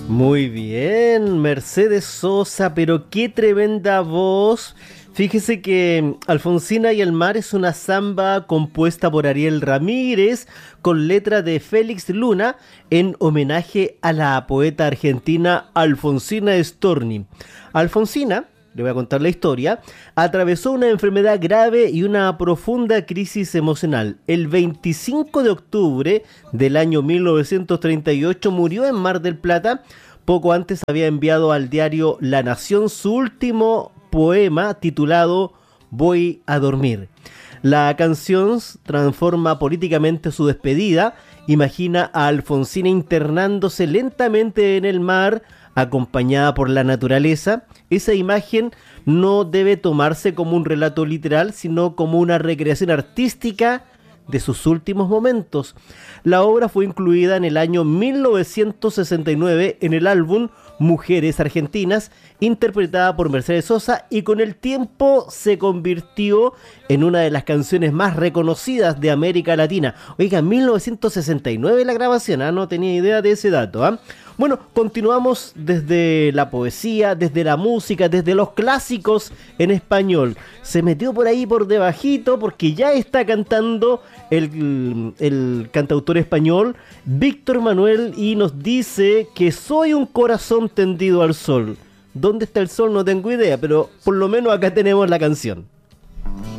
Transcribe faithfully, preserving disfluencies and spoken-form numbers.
Muy bien, Mercedes Sosa, pero qué tremenda voz. Fíjese que Alfonsina y el mar es una samba compuesta por Ariel Ramírez con letra de Félix Luna en homenaje a la poeta argentina Alfonsina Storni. Alfonsina, le voy a contar la historia, atravesó una enfermedad grave y una profunda crisis emocional. El veinticinco de octubre del año mil novecientos treinta y ocho murió en Mar del Plata. Poco antes había enviado al diario La Nación su último poema titulado Voy a dormir. La canción transforma políticamente su despedida, imagina a Alfonsina internándose lentamente en el mar, acompañada por la naturaleza. Esa imagen no debe tomarse como un relato literal, sino como una recreación artística de sus últimos momentos. La obra fue incluida en el año mil novecientos sesenta y nueve en el álbum Mujeres Argentinas, interpretada por Mercedes Sosa, y con el tiempo se convirtió en una de las canciones más reconocidas de América Latina. Oiga, mil novecientos sesenta y nueve la grabación, ¿eh? No tenía idea de ese dato, ¿eh? Bueno, continuamos desde la poesía, desde la música, desde los clásicos en español. Se metió por ahí por debajito porque ya está cantando el, el cantautor español Víctor Manuel y nos dice que soy un corazón tendido al sol. ¿Dónde está el sol? No tengo idea, pero por lo menos acá tenemos la canción.